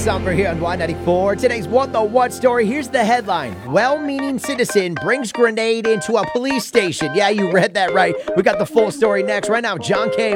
Summer here on Y94. Today's What the What story. Here's the headline. Well-meaning citizen brings grenade into a police station. Yeah, you read that right. We got the full story next. Right now, John K.